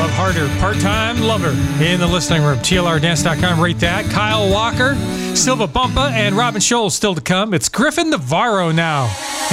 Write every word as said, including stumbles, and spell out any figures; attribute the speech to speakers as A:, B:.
A: Love Harder, Part-Time Lover in the listening room. T L R dance dot com, rate that. Kyle Walker, Silva Bumpa, and Robin Scholl still to come. It's Griffin Navarro now.